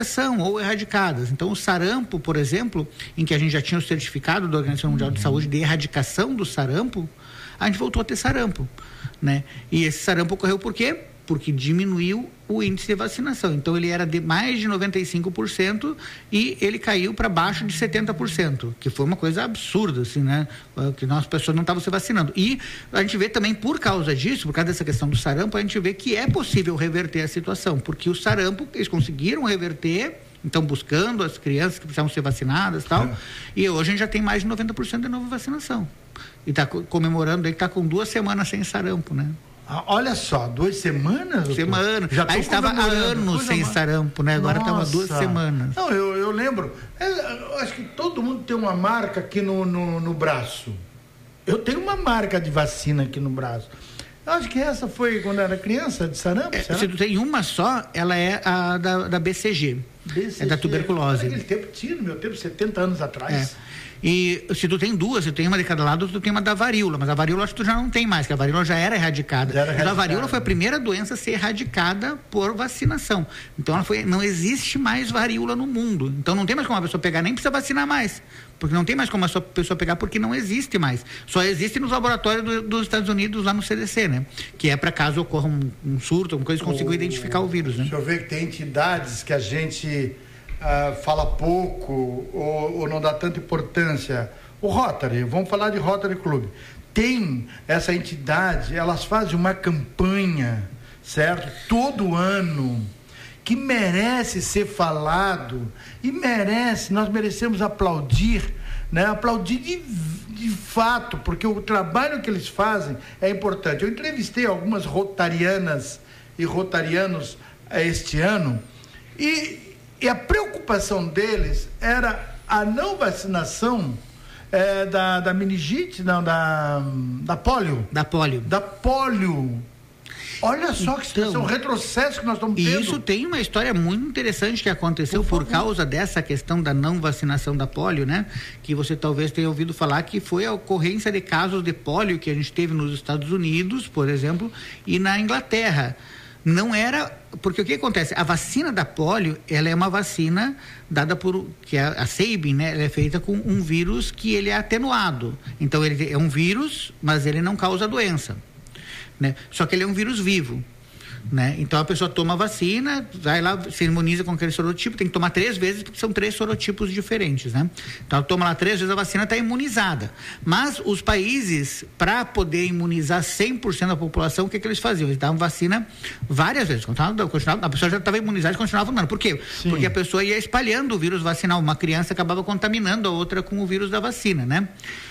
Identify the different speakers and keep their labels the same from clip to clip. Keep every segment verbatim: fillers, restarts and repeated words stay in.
Speaker 1: ou erradicadas. Então, o sarampo, por exemplo, em que a gente já tinha o certificado da Organização Mundial uhum. de Saúde de erradicação do sarampo, a gente voltou a ter sarampo, né? E esse sarampo ocorreu por quê? Porque diminuiu o índice de vacinação. Então, ele era de mais de noventa e cinco por cento e ele caiu para baixo de setenta por cento, que foi uma coisa absurda, assim, né? Que nossas pessoas não estavam se vacinando. E a gente vê também, por causa disso, por causa dessa questão do sarampo, a gente vê que é possível reverter a situação, porque o sarampo, eles conseguiram reverter, então buscando as crianças que precisavam ser vacinadas e tal, é. e hoje a gente já tem mais de noventa por cento de nova vacinação. E está comemorando aí que está com duas semanas sem sarampo, né?
Speaker 2: Ah, olha só, duas semanas?
Speaker 1: Semanas. Já aí estava há anos sem sarampo, né? Agora estava duas semanas.
Speaker 2: Não, eu, eu lembro. Eu acho que todo mundo tem uma marca aqui no, no, no braço. Eu tenho uma marca de vacina aqui no braço. Eu acho que essa foi quando eu era criança, de sarampo.
Speaker 1: É, se tu tem uma só, ela é a da, da B C G. B C G. É da tuberculose.
Speaker 2: Naquele tempo tinha, no meu tempo, setenta anos atrás.
Speaker 1: É. E se tu tem duas, se tu tem uma de cada lado, tu tem uma da varíola, mas a varíola acho que tu já não tem mais, que a varíola já era erradicada. Já era erradicada. A varíola foi a primeira doença a ser erradicada por vacinação. Então ela foi, não existe mais varíola no mundo. Então não tem mais como a pessoa pegar, nem precisa vacinar mais. Porque não tem mais como a pessoa pegar, porque não existe mais. Só existe nos laboratórios do, dos Estados Unidos, lá no C D C, né? Que é para caso ocorra um, um surto, alguma coisa, consiga identificar o vírus, né?
Speaker 2: Deixa eu ver que tem entidades que a gente uh, fala pouco ou, ou não dá tanta importância. O Rotary, vamos falar de Rotary Club. Tem essa entidade, elas fazem uma campanha, certo? Todo ano, que merece ser falado e merece, nós merecemos aplaudir, né? Aplaudir de, de fato, porque o trabalho que eles fazem é importante. Eu entrevistei algumas rotarianas e rotarianos eh, este ano e, e a preocupação deles era a não vacinação eh, da, da meningite, não, da, da polio.
Speaker 1: Da polio.
Speaker 2: Da polio. Olha só que situação, então, um retrocesso que nós estamos tendo.
Speaker 1: E isso tem uma história muito interessante que aconteceu por, por causa dessa questão da não vacinação da polio, né? Que você talvez tenha ouvido falar que foi a ocorrência de casos de polio que a gente teve nos Estados Unidos, por exemplo, e na Inglaterra. Não era, porque o que acontece? A vacina da polio, ela é uma vacina dada por, que é a Sabin, né? Ela é feita com um vírus que ele é atenuado. Então ele é um vírus, mas ele não causa doença. Né? Só que ele é um vírus vivo, né? Então a pessoa toma a vacina, vai lá, se imuniza com aquele sorotipo, tem que tomar três vezes, porque são três sorotipos diferentes, né? Então ela toma lá três vezes a vacina, está imunizada. Mas os países, para poder imunizar cem por cento da população, o que, que eles faziam? Eles davam vacina várias vezes, continuava, continuava, a pessoa já estava imunizada e continuava tomando. Por quê? Sim. Porque a pessoa ia espalhando o vírus vacinal, uma criança acabava contaminando a outra com o vírus da vacina, né?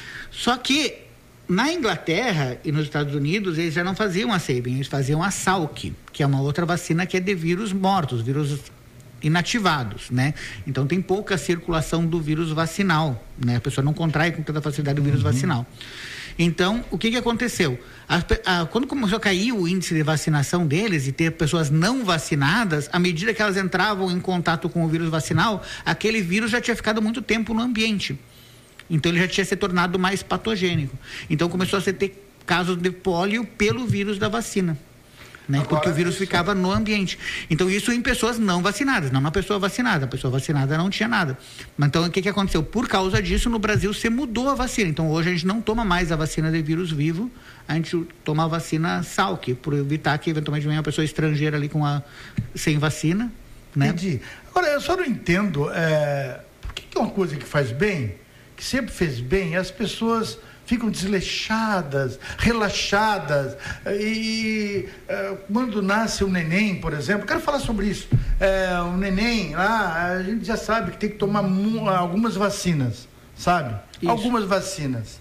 Speaker 1: Só que na Inglaterra e nos Estados Unidos, eles já não faziam a Sabin, eles faziam a Salk, que é uma outra vacina que é de vírus mortos, vírus inativados, né? Então tem pouca circulação do vírus vacinal, né? A pessoa não contrai com tanta facilidade o vírus uhum. vacinal. Então, o que que aconteceu? A, a, quando começou a cair o índice de vacinação deles e ter pessoas não vacinadas, à medida que elas entravam em contato com o vírus vacinal, aquele vírus já tinha ficado muito tempo no ambiente. Então ele já tinha se tornado mais patogênico. Então começou a se ter casos de pólio pelo vírus da vacina, né? Agora, porque o vírus isso... ficava no ambiente. Então isso em pessoas não vacinadas, não na pessoa vacinada. A pessoa vacinada não tinha nada. Mas então o que que aconteceu? Por causa disso no Brasil se mudou a vacina. Então hoje a gente não toma mais a vacina de vírus vivo, a gente toma a vacina Salk, por evitar que eventualmente venha uma pessoa estrangeira ali com a sem vacina, né?
Speaker 2: Entendi. Agora eu só não entendo, é... por que que é uma coisa que faz bem, que sempre fez bem, as pessoas ficam desleixadas, relaxadas, e uh, quando nasce um neném, por exemplo, quero falar sobre isso, é, um neném lá, a gente já sabe que tem que tomar mu- algumas vacinas, sabe? Isso. Algumas vacinas.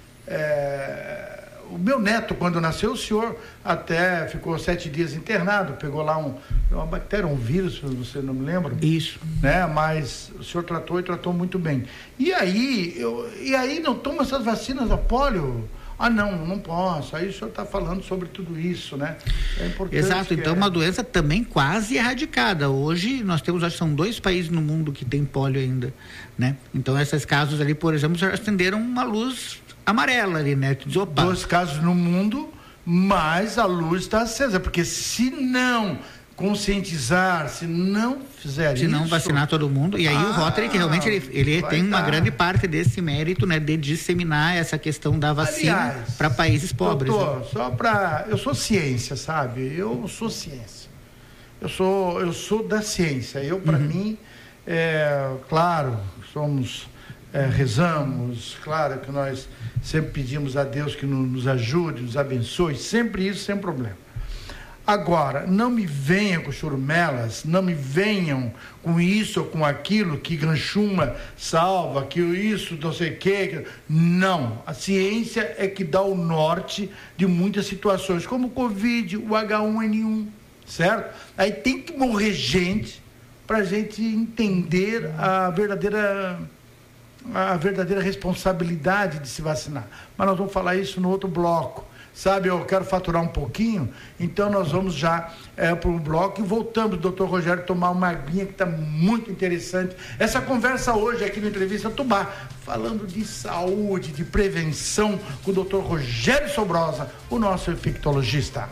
Speaker 2: É, o meu neto, quando nasceu, o senhor até ficou sete dias internado, pegou lá um, uma bactéria, um vírus, você não me lembra?
Speaker 1: Isso.
Speaker 2: Né? Mas o senhor tratou e tratou muito bem. E aí, eu, e aí não toma essas vacinas da polio? Ah, não, não posso. Aí o senhor está falando sobre tudo isso, né? É importante.
Speaker 1: Exato, então
Speaker 2: é...
Speaker 1: uma doença também quase erradicada. Hoje nós temos, acho que são dois países no mundo que tem polio ainda, né? Então esses casos ali, por exemplo, já acenderam uma luz amarela ali, né? Opa.
Speaker 2: Dois casos no mundo, mas a luz está acesa, porque se não conscientizar, se não fizer
Speaker 1: se
Speaker 2: isso...
Speaker 1: Se não vacinar todo mundo, e aí ah, o Rotary, que realmente ele, ele tem uma dar. grande parte desse mérito, né, de disseminar essa questão da vacina para países pobres.
Speaker 2: Doutor,
Speaker 1: né?
Speaker 2: só para... Eu sou ciência, sabe? Eu sou ciência. Eu sou, eu sou da ciência. Eu, para uhum. mim, é, claro, somos... É, rezamos, claro que nós sempre pedimos a Deus que nos ajude, nos abençoe, sempre isso, sem problema. Agora, não me venham com churumelas, não me venham com isso ou com aquilo, que Granchuma salva, que isso, não sei o quê. Não, a ciência é que dá o norte de muitas situações, como o Covid, o agá um ene um, certo? Aí tem que morrer gente para a gente entender a verdadeira... a verdadeira responsabilidade de se vacinar. Mas nós vamos falar isso no outro bloco. Sabe, eu quero faturar um pouquinho, então nós vamos já é, para o bloco e voltamos, doutor Rogério, tomar uma aguinha que está muito interessante. Essa conversa hoje aqui no Entrevista Tubá, falando de saúde, de prevenção, com o doutor Rogério Sobrosa, o nosso infectologista.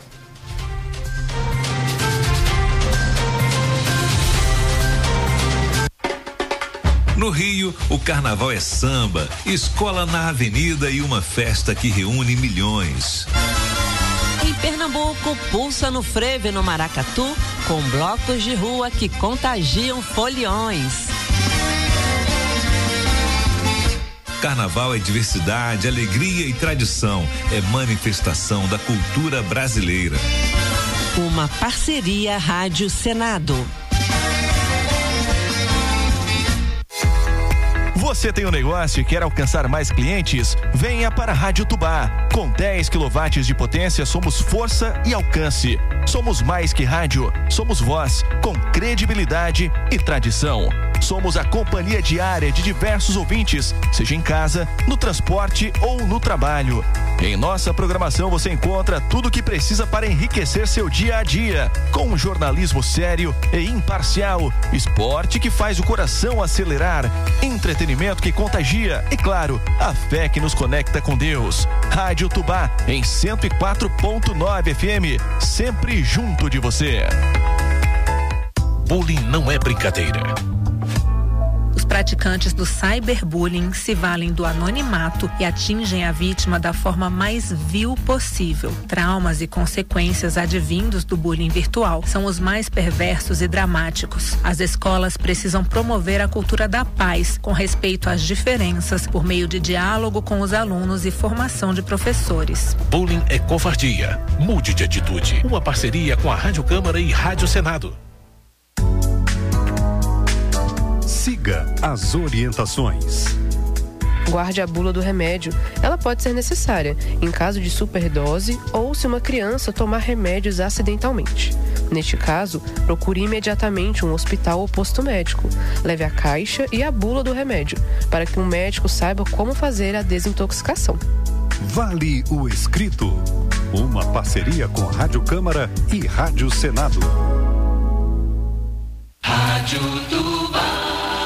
Speaker 3: No Rio, o carnaval é samba, escola na avenida e uma festa que reúne milhões.
Speaker 4: Em Pernambuco, pulsa no frevo no Maracatu, com blocos de rua que contagiam foliões.
Speaker 3: Carnaval é diversidade, alegria e tradição, é manifestação da cultura brasileira.
Speaker 4: Uma parceria Rádio Senado.
Speaker 5: Você tem um negócio e quer alcançar mais clientes? Venha para a Rádio Tubá. Com dez quilowatts de potência, somos força e alcance. Somos mais que rádio, somos voz, com credibilidade e tradição. Somos a companhia diária de diversos ouvintes, seja em casa, no transporte ou no trabalho. Em nossa programação você encontra tudo o que precisa para enriquecer seu dia a dia, com um jornalismo sério e imparcial, esporte que faz o coração acelerar, entretenimento que contagia e, claro, a fé que nos conecta com Deus. Rádio Tubá, em cento e quatro ponto nove F M, sempre junto de você.
Speaker 3: Bullying não é brincadeira.
Speaker 6: Os praticantes do cyberbullying se valem do anonimato e atingem a vítima da forma mais vil possível. Traumas e consequências advindos do bullying virtual são os mais perversos e dramáticos. As escolas precisam promover a cultura da paz, com respeito às diferenças, por meio de diálogo com os alunos e formação de professores.
Speaker 3: Bullying é covardia. Mude de atitude. Uma parceria com a Rádio Câmara e Rádio Senado.
Speaker 7: Siga as orientações.
Speaker 8: Guarde a bula do remédio. Ela pode ser necessária em caso de superdose ou se uma criança tomar remédios acidentalmente. Neste caso, procure imediatamente um hospital ou posto médico. Leve a caixa e a bula do remédio, para que um médico saiba como fazer a desintoxicação.
Speaker 7: Vale o Escrito. Uma parceria com Rádio Câmara e Rádio Senado.
Speaker 9: Rádio Tubá.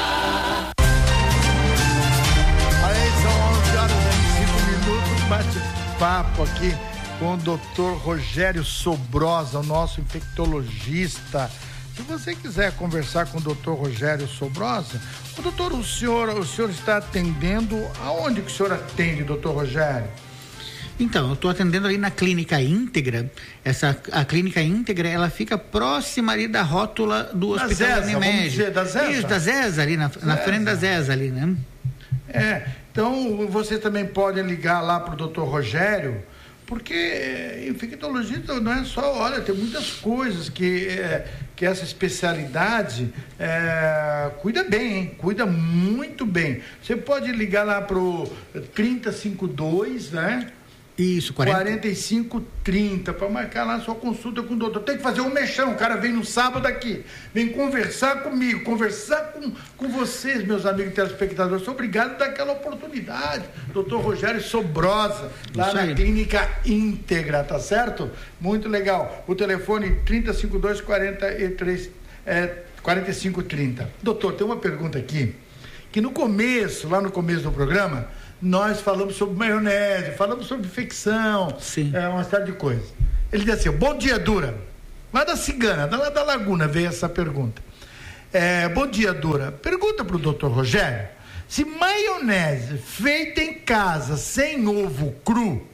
Speaker 2: Bate-papo aqui com o doutor Rogério Sobrosa, o nosso infectologista. Se você quiser conversar com o doutor Rogério Sobrosa, o doutor, o senhor, o senhor está atendendo, aonde que o senhor atende, doutor Rogério?
Speaker 1: Então, eu estou atendendo ali na Clínica Íntegra. Essa, a Clínica Íntegra, ela fica próxima ali da rótula do
Speaker 2: da
Speaker 1: Hospital
Speaker 2: Zesa,
Speaker 1: Unimed.
Speaker 2: Da Zesa?
Speaker 1: Isso, da Zesa, ali na, na frente da Zesa ali, né?
Speaker 2: É, então você também pode ligar lá para o doutor Rogério, porque infectologista não é só, olha, tem muitas coisas que, é, que essa especialidade é, cuida bem, hein? Cuida muito bem. Você pode ligar lá para o trinta e cinco dois, né?
Speaker 1: Isso,
Speaker 2: quarenta e cinco trinta, para marcar lá a sua consulta com o doutor. Tem que fazer um mexão, o cara vem no sábado aqui, vem conversar comigo, conversar com, com vocês, meus amigos telespectadores. Sou obrigado daquela oportunidade. doutor Rogério Sobrosa, lá Isso na aí. Clínica Íntegra, tá certo? Muito legal. O telefone trinta e cinco dois, quarenta e três, é, quarenta e cinco trinta. Doutor, tem uma pergunta aqui, que no começo, lá no começo do programa, nós falamos sobre maionese, falamos sobre infecção,
Speaker 1: Sim.
Speaker 2: É, uma série de coisas. Ele diz assim: bom dia, Dura. lá da Cigana, da, da Laguna, veio essa pergunta. É, bom dia, Dura. Pergunta para o doutor Rogério se maionese feita em casa sem ovo cru,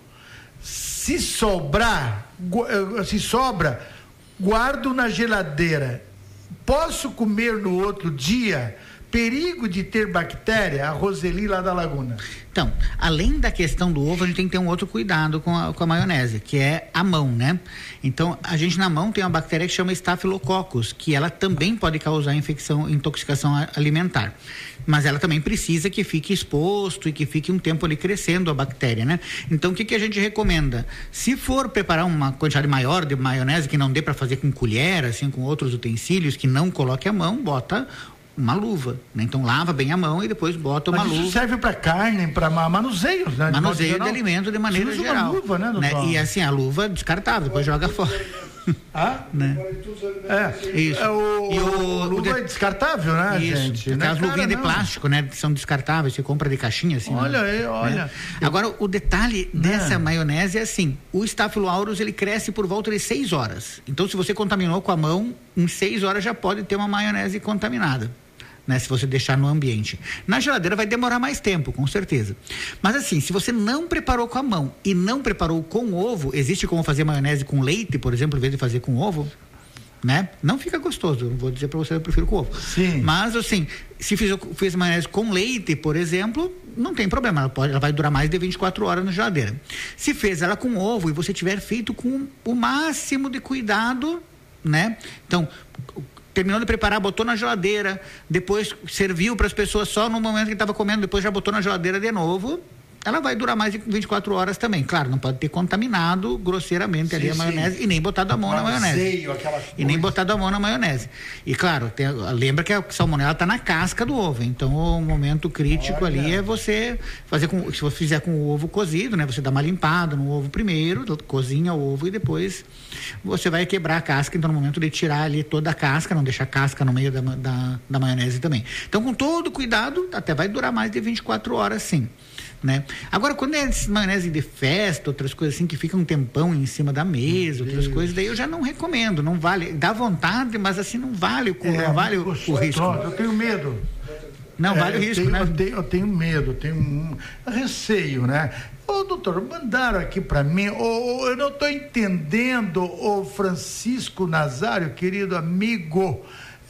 Speaker 2: se sobrar, se sobra, guardo na geladeira, posso comer no outro dia? Perigo de ter bactéria? A Roseli lá da Laguna.
Speaker 1: Então, além da questão do ovo, a gente tem que ter um outro cuidado com a, com a maionese, que é a mão, né? Então, a gente na mão tem uma bactéria que chama Staphylococcus, que ela também pode causar infecção, intoxicação alimentar. Mas ela também precisa que fique exposto e que fique um tempo ali crescendo a bactéria, né? Então, o que que a gente recomenda? Se for preparar uma quantidade maior de maionese, que não dê para fazer com colher, assim, com outros utensílios, que não coloque a mão, bota uma luva, né? Então lava bem a mão e depois bota uma
Speaker 2: Mas
Speaker 1: luva.
Speaker 2: Isso serve para carne, para manuseios, né? De
Speaker 1: manuseio de,
Speaker 2: de
Speaker 1: alimento de maneira
Speaker 2: usa
Speaker 1: geral.
Speaker 2: Uma luva, né,
Speaker 1: né? E assim, a luva descartável, depois joga fora.
Speaker 2: Ah?
Speaker 1: Né?
Speaker 2: É,
Speaker 1: isso.
Speaker 2: É o,
Speaker 1: e o,
Speaker 2: luva
Speaker 1: o de...
Speaker 2: é descartável, né,
Speaker 1: isso.
Speaker 2: gente?
Speaker 1: Aquelas
Speaker 2: não é
Speaker 1: luvinhas de
Speaker 2: não.
Speaker 1: plástico, né? Que são descartáveis, você compra de caixinha assim.
Speaker 2: Olha
Speaker 1: né?
Speaker 2: aí, olha.
Speaker 1: Né? Agora, o detalhe dessa é. maionese é assim, o Staphylococcus, ele cresce por volta de seis horas. Então, se você contaminou com a mão, em seis horas já pode ter uma maionese contaminada. Né, se você deixar no ambiente. Na geladeira vai demorar mais tempo, com certeza. Mas assim, se você não preparou com a mão e não preparou com ovo, existe como fazer maionese com leite, por exemplo, em vez de fazer com ovo, né? Não fica gostoso, eu vou dizer para você, eu prefiro com ovo.
Speaker 2: Sim.
Speaker 1: Mas assim, se fiz, fez maionese com leite, por exemplo, não tem problema, ela, pode, ela vai durar mais de vinte e quatro horas na geladeira. Se fez ela com ovo e você tiver feito com o máximo de cuidado, né? Então, terminou de preparar, botou na geladeira, depois serviu para as pessoas só no momento que estava comendo, depois já botou na geladeira de novo, ela vai durar mais de vinte e quatro horas também. Claro, não pode ter contaminado grosseiramente sim, ali a maionese sim. e nem botado a mão na maionese. E nem botado a mão na maionese. E claro, tem, lembra que a salmonela está na casca do ovo, então o momento crítico Olha. ali é você fazer com, se você fizer com o ovo cozido, né? Você dá uma limpada no ovo primeiro, cozinha o ovo e depois você vai quebrar a casca, então no momento de tirar ali toda a casca, não deixar casca no meio da, da, da maionese também. Então com todo cuidado, até vai durar mais de vinte e quatro horas sim. Né? Agora, quando é maionese de festa, outras coisas assim que ficam um tempão em cima da mesa, outras Deus. coisas, daí eu já não recomendo, não vale, dá vontade, mas assim não vale o, é, não vale o, o risco.
Speaker 2: Eu tenho medo.
Speaker 1: Não
Speaker 2: é,
Speaker 1: vale o risco,
Speaker 2: tenho,
Speaker 1: né?
Speaker 2: Eu tenho, eu tenho medo, eu tenho um receio, né? Ô, doutor, mandaram aqui para mim, ô, eu não estou entendendo, o Francisco Nazário, querido amigo,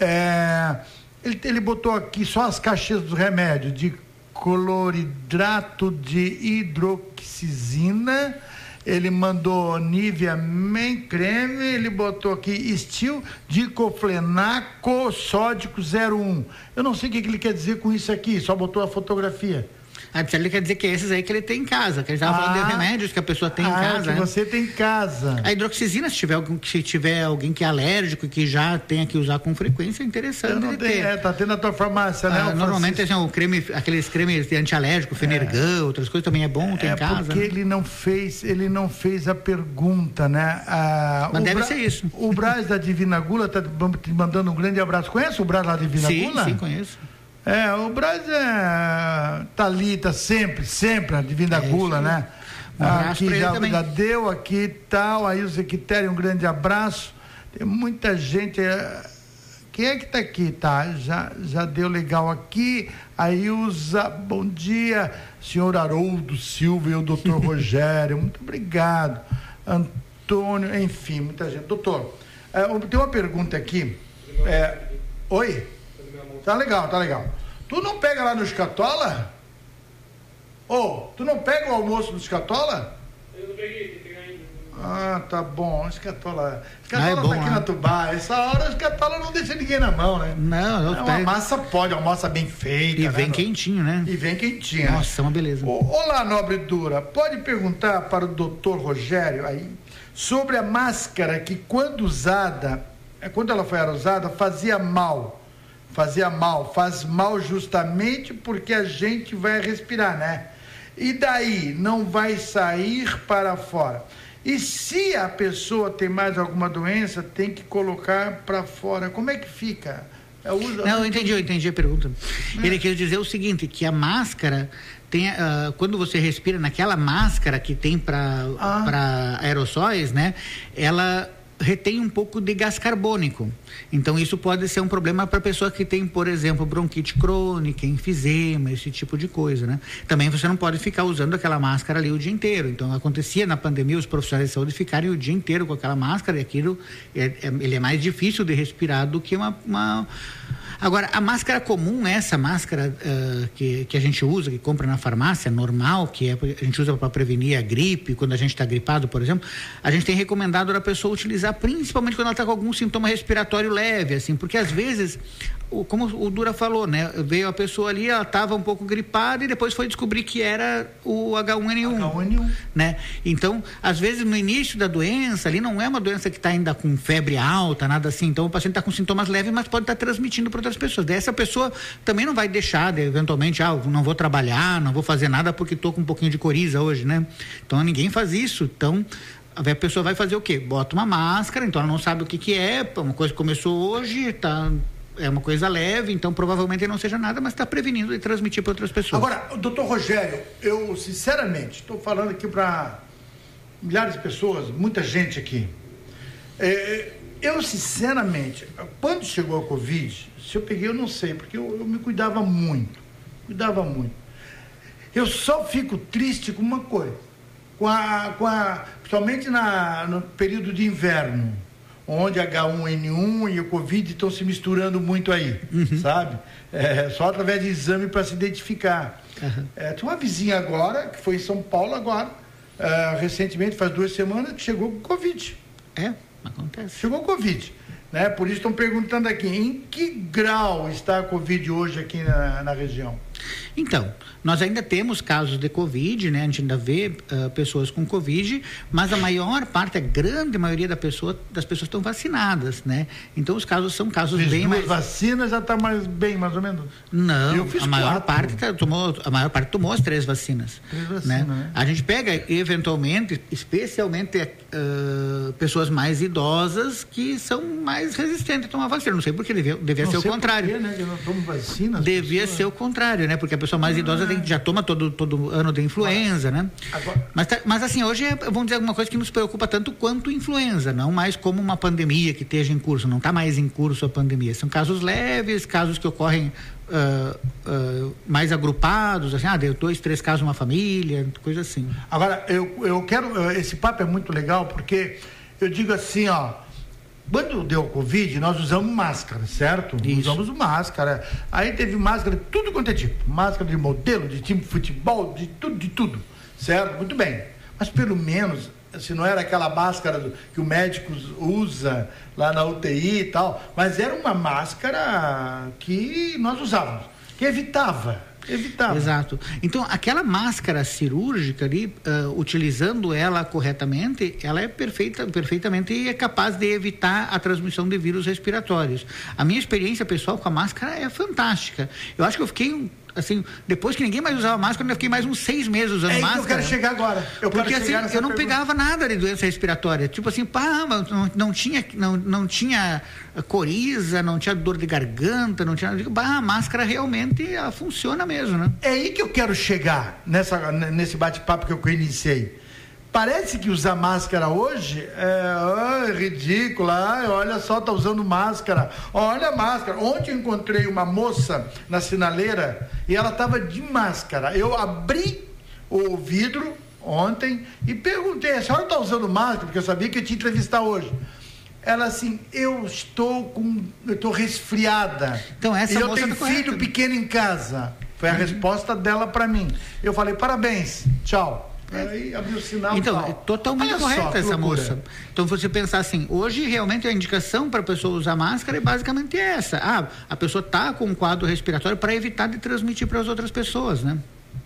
Speaker 2: é, ele, ele botou aqui só as caixinhas do remédio de cloridrato de hidroxizina, ele mandou Nivea Men Creme, ele botou aqui Estil diclofenaco sódico zero um. Eu não sei o que, que ele quer dizer com isso aqui, só botou a fotografia.
Speaker 1: Ah, ele quer dizer que é esses aí que ele tem em casa, que ele estava ah, falando de remédios que a pessoa tem
Speaker 2: ah,
Speaker 1: em casa.
Speaker 2: Que
Speaker 1: né?
Speaker 2: você tem em casa.
Speaker 1: A hidroxizina, se tiver, algum, se tiver alguém que é alérgico e que já tenha que usar com frequência, é interessante.
Speaker 2: Eu não
Speaker 1: ele
Speaker 2: tenho,
Speaker 1: ter.
Speaker 2: É, tá tendo na tua farmácia, né?
Speaker 1: Ah, normalmente assim, o creme, aqueles cremes antialérgicos, Fenergan, é. outras coisas também é bom ter
Speaker 2: é
Speaker 1: em casa.
Speaker 2: Porque
Speaker 1: né?
Speaker 2: ele não fez, ele não fez a pergunta, né? Ah,
Speaker 1: Mas deve
Speaker 2: Bra...
Speaker 1: ser isso.
Speaker 2: O Braz da Divina Gula tá te mandando um grande abraço. Conhece o Braz da Divina
Speaker 1: sim,
Speaker 2: Gula?
Speaker 1: Sim, conheço.
Speaker 2: É, o Braz é tá ali, tá sempre, sempre a Divina é Gula, né? Um aqui já, já deu aqui e tal, aí o Zequitério, um grande abraço. Tem muita gente. É... Quem é que tá aqui? Tá, já, já deu legal aqui. Aí usa, bom dia, senhor Haroldo Silva e o doutor Rogério, muito obrigado. Antônio, enfim, muita gente. Doutor, é, tem uma pergunta aqui. É, oi? Tá legal, tá legal. Tu não pega lá no Escatola? Ô, oh, tu não pega o almoço do Escatola?
Speaker 10: Eu não peguei, tem que pegar ainda.
Speaker 2: Ah, tá bom. Escatola. Escatola ah, é
Speaker 1: bom,
Speaker 2: tá aqui
Speaker 1: né?
Speaker 2: na Tubá. Essa hora o Escatola não deixa ninguém na mão, né?
Speaker 1: Não, eu
Speaker 2: é, uma massa pode, uma massa bem feita.
Speaker 1: E
Speaker 2: né,
Speaker 1: vem
Speaker 2: no...
Speaker 1: quentinho, né?
Speaker 2: E vem quentinho.
Speaker 1: Nossa, é uma beleza.
Speaker 2: Olá, nobre Dura. Pode perguntar para o doutor Rogério aí sobre a máscara que, quando usada, quando ela foi usada, fazia mal. Fazia mal, faz mal justamente porque a gente vai respirar, né? E daí não vai sair para fora. E se a pessoa tem mais alguma doença, tem que colocar para fora. Como é que fica?
Speaker 1: Eu uso... Não, eu entendi, eu entendi a pergunta. É. Ele quer dizer o seguinte, que a máscara tem, uh, quando você respira naquela máscara que tem para ah. para aerossóis, né? Ela retém um pouco de gás carbônico. Então isso pode ser um problema para pessoa que tem, por exemplo, bronquite crônica, enfisema, esse tipo de coisa, né? Também você não pode ficar usando aquela máscara ali o dia inteiro. Então acontecia na pandemia os profissionais de saúde ficarem o dia inteiro com aquela máscara e aquilo é, é, ele é mais difícil de respirar do que uma, uma... Agora, a máscara comum, essa máscara uh, que, que a gente usa, que compra na farmácia, normal, que é, a gente usa para prevenir a gripe, quando a gente está gripado, por exemplo, a gente tem recomendado a pessoa utilizar principalmente quando ela está com algum sintoma respiratório leve, assim, porque às vezes, o, como o Dura falou, né, veio a pessoa ali, ela estava um pouco gripada e depois foi descobrir que era o agá um ene um. agá um ene um. Né? Então, às vezes, no início da doença, ali não é uma doença que está ainda com febre alta, nada assim, então o paciente está com sintomas leves, mas pode estar tá transmitindo para outras pessoas. Daí essa pessoa também não vai deixar de, eventualmente, ah, não vou trabalhar, não vou fazer nada porque estou com um pouquinho de coriza hoje, né? Então ninguém faz isso. Então a pessoa vai fazer o quê? Bota uma máscara, então ela não sabe o que que é, uma coisa que começou hoje, tá, é uma coisa leve, então provavelmente não seja nada, mas está prevenindo de transmitir para outras pessoas.
Speaker 2: Agora, doutor Rogério, eu sinceramente estou falando aqui para milhares de pessoas, muita gente aqui. É, eu sinceramente, quando chegou a Covid, se eu peguei, eu não sei, porque eu, eu me cuidava muito, cuidava muito. Eu só fico triste com uma coisa, com a, com a, principalmente na, no período de inverno, onde agá um ene um e o Covid estão se misturando muito aí, uhum. sabe? É, só através de exame para se identificar. Uhum. É, tem uma vizinha agora, que foi em São Paulo agora, é, recentemente, faz duas semanas, que chegou com Covid.
Speaker 1: É, acontece.
Speaker 2: Chegou com Covid. Né? Por isso estão perguntando aqui, em que grau está a Covid hoje aqui na, na região?
Speaker 1: Então, nós ainda temos casos de Covid, né? A gente ainda vê uh, pessoas com Covid, mas a maior parte, a grande maioria da pessoa, das pessoas estão vacinadas, né? Então os casos são casos
Speaker 2: Fiz
Speaker 1: bem
Speaker 2: duas
Speaker 1: mais...
Speaker 2: vacinas já está mais bem, mais ou menos?
Speaker 1: Não,
Speaker 2: Eu fiz
Speaker 1: a maior
Speaker 2: quatro.
Speaker 1: parte tá, tomou, a maior parte tomou as três vacinas.
Speaker 2: Três vacinas,
Speaker 1: né?
Speaker 2: né?
Speaker 1: A gente pega, eventualmente, especialmente uh, pessoas mais idosas que são mais resistentes a tomar vacina. Não sei porque devia, devia ser o contrário.
Speaker 2: Por quê, né? Que não tomam vacina,
Speaker 1: devia
Speaker 2: pessoas...
Speaker 1: ser o contrário, né? Porque a pessoa mais ah. idosa tem, já toma todo, todo ano de influenza, né?
Speaker 2: Agora...
Speaker 1: Mas, tá, mas assim, hoje é, vamos dizer, alguma coisa que nos preocupa tanto quanto influenza, não mais como uma pandemia que esteja em curso, não está mais em curso a pandemia. São casos leves, casos que ocorrem uh, uh, mais agrupados, assim, ah, deu dois, três casos numa família, coisa assim.
Speaker 2: Agora, eu, eu quero, esse papo é muito legal porque eu digo assim, ó, quando deu Covid, nós usamos máscara, certo? Isso. Usamos máscara. Aí teve máscara de tudo quanto é tipo. Máscara de modelo, de time de futebol, de tudo, de tudo. Certo? Muito bem. Mas pelo menos, se não era aquela máscara do, que o médico usa lá na U T I e tal, mas era uma máscara que nós usávamos, que evitava. Evitava.
Speaker 1: Exato. Então, aquela máscara cirúrgica ali, uh, utilizando ela corretamente, ela é perfeita, perfeitamente e é capaz de evitar a transmissão de vírus respiratórios. A minha experiência pessoal com a máscara é fantástica. Eu acho que eu fiquei, assim, depois que ninguém mais usava máscara, eu fiquei mais uns seis meses usando
Speaker 2: é
Speaker 1: máscara.
Speaker 2: É que eu quero chegar agora. Eu
Speaker 1: porque
Speaker 2: quero
Speaker 1: assim,
Speaker 2: chegar
Speaker 1: eu não
Speaker 2: pergunta.
Speaker 1: pegava nada de doença respiratória. Tipo assim, pá, não, não tinha, não, não tinha coriza, não tinha dor de garganta, não tinha... Bah, a máscara realmente, ela funciona mesmo, né?
Speaker 2: É aí que eu quero chegar, nessa, nesse bate-papo que eu iniciei. Parece que usar máscara hoje é, é ridículo. Ah, olha só, tá usando máscara. Olha a máscara. Ontem eu encontrei uma moça na sinaleira e ela estava de máscara. Eu abri o vidro ontem e perguntei, a senhora está usando máscara? Porque eu sabia que eu tinha que entrevistar hoje. Ela assim, eu estou com, eu estou resfriada.
Speaker 1: Então essa
Speaker 2: e eu
Speaker 1: moça
Speaker 2: tenho
Speaker 1: tá
Speaker 2: filho
Speaker 1: correta.
Speaker 2: pequeno em casa. Foi a uhum. resposta dela para mim. Eu falei, parabéns, tchau. Aí abriu o sinal.
Speaker 1: Então,
Speaker 2: tal.
Speaker 1: é totalmente
Speaker 2: Olha
Speaker 1: correta
Speaker 2: só,
Speaker 1: essa
Speaker 2: loucura.
Speaker 1: moça. Então, você pensar assim, hoje realmente a indicação para a pessoa usar máscara é basicamente essa. Ah, a pessoa está com um quadro respiratório para evitar de transmitir para as outras pessoas, né?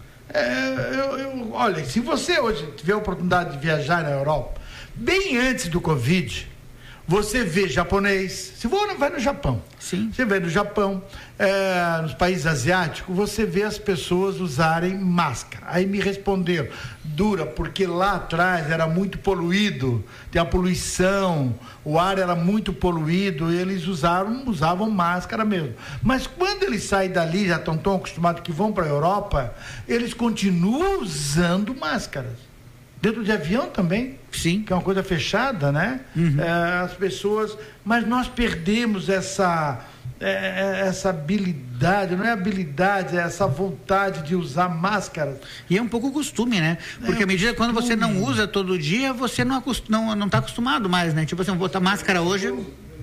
Speaker 2: É, eu, eu, olha, se você hoje tiver a oportunidade de viajar na Europa, bem antes do Covid, você vê japonês, se for, vai no Japão.
Speaker 1: Sim.
Speaker 2: Você vê no Japão, é, nos países asiáticos, você vê as pessoas usarem máscara. Aí me responderam, Dura, porque lá atrás era muito poluído, tem a poluição, o ar era muito poluído, eles usaram, usavam máscara mesmo. Mas quando eles saem dali, já estão tão acostumados que vão para a Europa, eles continuam usando máscaras. Dentro de avião também.
Speaker 1: Sim.
Speaker 2: Que é uma coisa fechada, né? Uhum. É, as pessoas... Mas nós perdemos essa... É, essa habilidade, não é habilidade, é essa vontade de usar máscara.
Speaker 1: E é um pouco costume, né? Porque é à medida que quando você não usa todo dia, você não está não, não tá acostumado mais, né? Tipo assim, eu vou botar máscara hoje,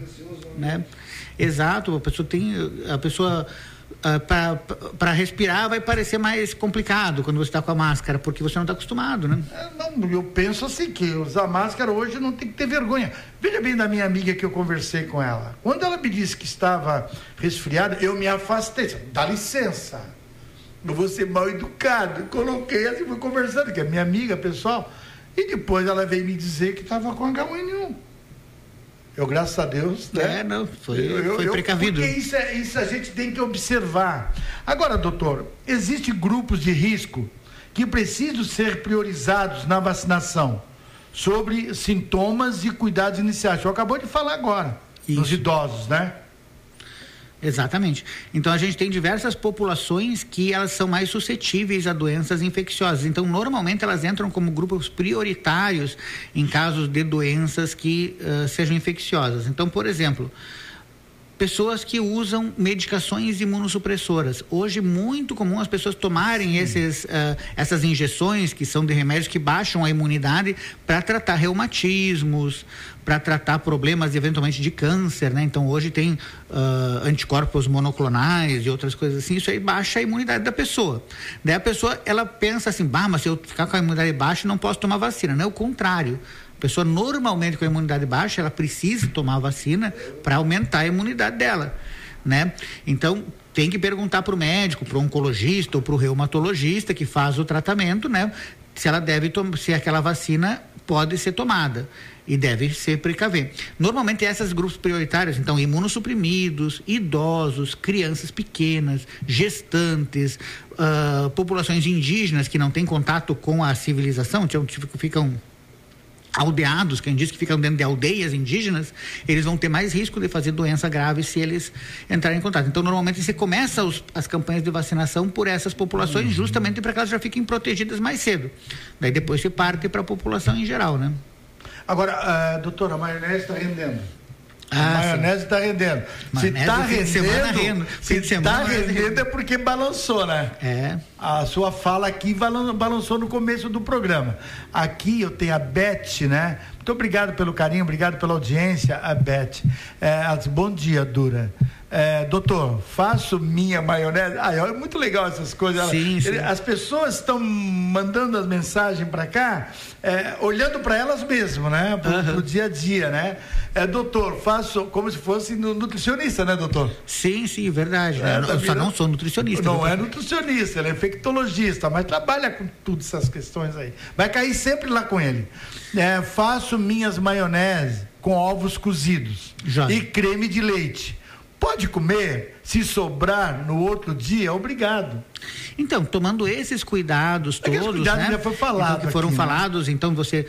Speaker 1: né? Exato, a pessoa tem, a pessoa uh, para respirar vai parecer mais complicado quando você está com a máscara, porque você não está acostumado, né?
Speaker 2: É, não, eu penso assim, que usar máscara hoje não tem que ter vergonha. Veja bem da minha amiga que eu conversei com ela. Quando ela me disse que estava resfriada, eu me afastei. Dá licença, eu vou ser mal educado. Coloquei assim, fui conversando, que é minha amiga, pessoal. E depois ela veio me dizer que estava com agá um ene um. Eu, graças a Deus, né?
Speaker 1: É, não, foi,
Speaker 2: eu,
Speaker 1: foi
Speaker 2: eu,
Speaker 1: precavido.
Speaker 2: Porque isso, é, isso a gente tem que observar. Agora, doutor, existem grupos de risco que precisam ser priorizados na vacinação sobre sintomas e cuidados iniciais. O senhor acabou de falar agora, isso. Nos idosos, né?
Speaker 1: Exatamente. Então a gente tem diversas populações que elas são mais suscetíveis a doenças infecciosas. Então normalmente elas entram como grupos prioritários em casos de doenças que uh, sejam infecciosas. Então, por exemplo, pessoas que usam medicações imunossupressoras. Hoje, muito comum as pessoas tomarem esses, uh, essas injeções, que são de remédios que baixam a imunidade, para tratar reumatismos, para tratar problemas, eventualmente, de câncer, né? Então, hoje tem uh, anticorpos monoclonais e outras coisas assim. Isso aí baixa a imunidade da pessoa. Daí a pessoa, ela pensa assim, bah, mas se eu ficar com a imunidade baixa, não posso tomar vacina. Não é o contrário. A pessoa normalmente com a imunidade baixa, ela precisa tomar a vacina para aumentar a imunidade dela, né? Então, tem que perguntar para o médico, para o oncologista ou para o reumatologista que faz o tratamento, né? Se ela deve tomar, se aquela vacina pode ser tomada e deve ser precaver. Normalmente esses grupos prioritários, então, imunossuprimidos, idosos, crianças pequenas, gestantes, uh, populações indígenas que não têm contato com a civilização, tipo, ficam aldeados, quem diz que ficam dentro de aldeias indígenas, eles vão ter mais risco de fazer doença grave se eles entrarem em contato. Então, normalmente, você começa os, as campanhas de vacinação por essas populações, uhum. justamente para que elas já fiquem protegidas mais cedo. Daí depois você parte para a população em geral, né?
Speaker 2: Agora, uh, doutora, a maionese está rendendo.
Speaker 1: Ah,
Speaker 2: a maionese está rendendo. Se está rendendo,
Speaker 1: rendo.
Speaker 2: se está rendendo é porque balançou, né?
Speaker 1: É.
Speaker 2: A sua fala aqui balançou no começo do programa. Aqui eu tenho a Beth, né? Muito obrigado pelo carinho, obrigado pela audiência, a Beth. É, bom dia, Dura. É, doutor, faço minha maionese. Ah, é muito legal essas coisas.
Speaker 1: Sim, sim.
Speaker 2: As pessoas estão mandando as mensagens para cá, é, olhando para elas mesmo, né? Pro, uhum. pro dia a dia, né? É, doutor, faço como se fosse nutricionista, né, doutor?
Speaker 1: Sim, sim, verdade. É, eu tá só virando... não sou nutricionista.
Speaker 2: Não
Speaker 1: doutor.
Speaker 2: é nutricionista, ele é infectologista, mas trabalha com todas essas questões aí. Vai cair sempre lá com ele. É, faço minhas maionese com ovos cozidos Já. e creme de leite. Pode comer, se sobrar no outro dia, obrigado.
Speaker 1: Então, tomando esses cuidados todos,
Speaker 2: Aqueles cuidados
Speaker 1: né?
Speaker 2: já foi falado
Speaker 1: então, que foram
Speaker 2: aqui,
Speaker 1: falados, né? Então você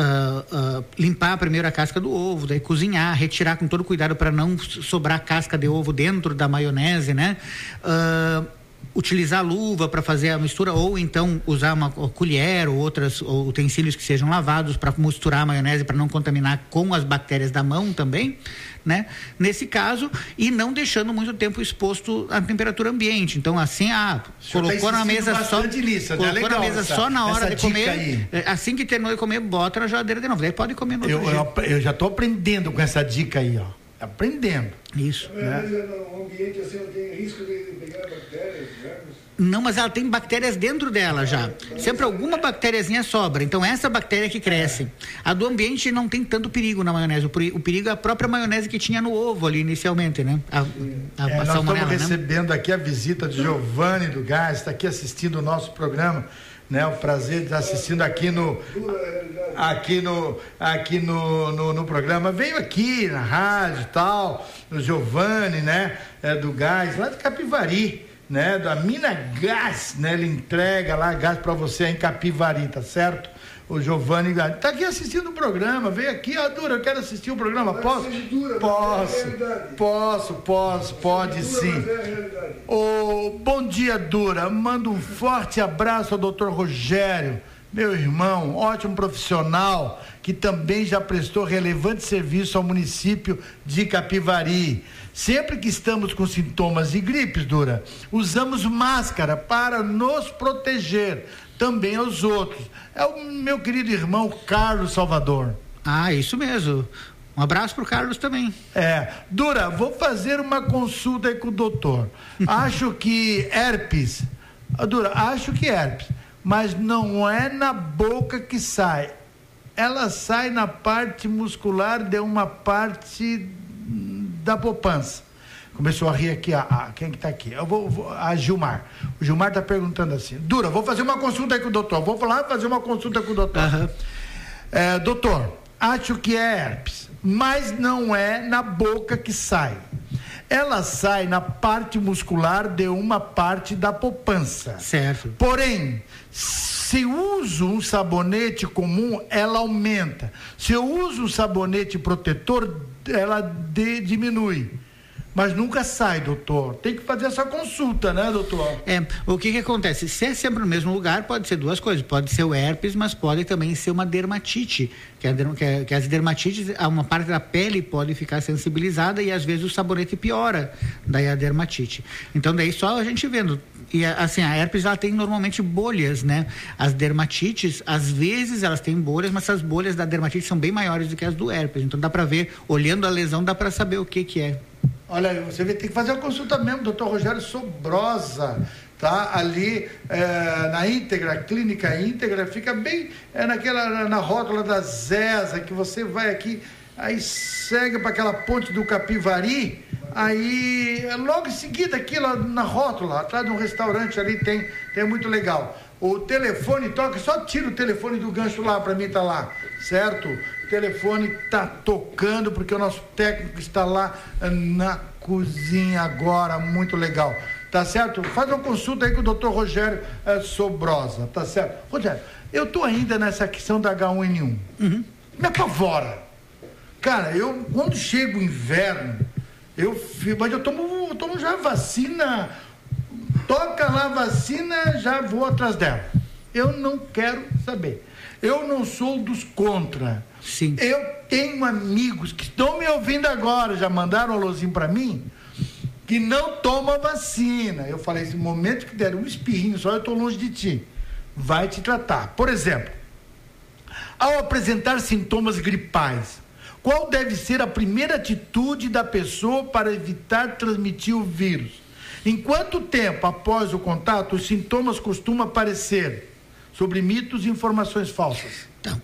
Speaker 1: uh, uh, limpar primeiro a casca do ovo, daí cozinhar, retirar com todo cuidado para não sobrar casca de ovo dentro da maionese, né? Uh, utilizar a luva para fazer a mistura, ou então usar uma colher ou outros utensílios que sejam lavados para misturar a maionese, para não contaminar com as bactérias da mão também, né? Nesse caso, e não deixando muito tempo exposto à temperatura ambiente. Então, assim, ah, colocou na mesa só,
Speaker 2: nisso,
Speaker 1: colocou
Speaker 2: né? Legal,
Speaker 1: na mesa
Speaker 2: essa,
Speaker 1: só na hora de comer,
Speaker 2: aí.
Speaker 1: assim que terminou de comer, bota na geladeira de novo, daí pode comer no outro
Speaker 2: eu,
Speaker 1: dia.
Speaker 2: Eu, eu já estou aprendendo com essa dica aí, ó. Aprendendo.
Speaker 1: Isso.
Speaker 11: Né? Um ambiente assim não tem risco de pegar bactérias, germes?
Speaker 1: Não, mas ela tem bactérias dentro dela já. Sempre alguma bactériazinha sobra. Então, essa bactéria que cresce. A do ambiente não tem tanto perigo na maionese. O perigo é a própria maionese que tinha no ovo ali inicialmente, né? A, a,
Speaker 2: é,
Speaker 1: a
Speaker 2: nós estamos
Speaker 1: né?
Speaker 2: recebendo aqui a visita de Giovanni do Gás, está aqui assistindo o nosso programa. Né, o prazer de estar assistindo aqui no aqui no aqui no, no, no programa, veio aqui na rádio e tal, o Giovanni, né, é, do Gás, lá de Capivari, né, da Mina Gás, né, ele entrega lá gás para você em Capivari, tá certo? O Giovanni tá aqui assistindo o programa, veio aqui, ó, Dura, eu quero assistir o programa, posso? Posso, posso, posso, pode sim. Ô, bom dia, Dura, manda um forte abraço ao doutor Rogério, meu irmão, ótimo profissional, que também já prestou relevante serviço ao município de Capivari. Sempre que estamos com sintomas de gripes, Dura, usamos máscara para nos proteger, também aos outros. É o meu querido irmão Carlos Salvador.
Speaker 1: Ah, isso mesmo. Um abraço pro Carlos também.
Speaker 2: É, Dura, vou fazer uma consulta aí com o doutor. Acho que herpes, Dura, acho que herpes, mas não é na boca que sai. Ela sai na parte muscular de uma parte da poupança. Começou a rir aqui, a, a quem que tá aqui? Eu vou, vou, a Gilmar. O Gilmar tá perguntando assim, Dura, vou fazer uma consulta aí com o doutor. Vou lá fazer uma consulta com o doutor. Uhum. É, doutor, acho que é herpes, mas não é na boca que sai. Ela sai na parte muscular de uma parte da poupança.
Speaker 1: Certo.
Speaker 2: Porém, se uso um sabonete comum, ela aumenta. Se eu uso um sabonete protetor, ela de, diminui. Mas nunca sai, doutor. Tem que fazer essa consulta, né, doutor?
Speaker 1: É, o que que acontece? Se é sempre no mesmo lugar, pode ser duas coisas. Pode ser o herpes, mas pode também ser uma dermatite. Que, a, que, a, que as dermatites, uma parte da pele pode ficar sensibilizada e às vezes o sabonete piora daí a dermatite. Então daí só a gente vendo. E assim, a herpes ela tem normalmente bolhas, né? As dermatites, às vezes elas têm bolhas, mas essas bolhas da dermatite são bem maiores do que as do herpes. Então dá pra ver, olhando a lesão, dá pra saber o que que é.
Speaker 2: Olha, você tem que fazer a consulta mesmo, doutor Rogério Sobrosa, tá? Ali é, na Íntegra, Clínica Íntegra, fica bem é, naquela, na rótula da Zesa, que você vai aqui, aí segue para aquela ponte do Capivari, aí logo em seguida aqui lá na rótula, atrás de um restaurante ali tem, tem muito legal. O telefone toca, só tira o telefone do gancho lá, para mim tá lá, certo? O telefone tá tocando porque o nosso técnico está lá na cozinha agora, muito legal, tá certo? Faz uma consulta aí com o doutor Rogério é, Sobrosa, tá certo? Rogério, eu tô ainda nessa questão da agá um ene um, uhum. Me apavora, cara, eu quando chega o inverno, eu mas eu tomo, eu tomo já vacina, toca lá a vacina, já vou atrás dela, eu não quero saber. Eu não sou dos contra.
Speaker 1: Sim.
Speaker 2: Eu tenho amigos que estão me ouvindo agora, já mandaram um alôzinho para mim, que não tomam vacina. Eu falei, esse momento que der um espirrinho só, eu estou longe de ti. Vai te tratar. Por exemplo, ao apresentar sintomas gripais, qual deve ser a primeira atitude da pessoa para evitar transmitir o vírus? Em quanto tempo após o contato os sintomas costumam aparecer? Sobre mitos e informações falsas.
Speaker 1: Então,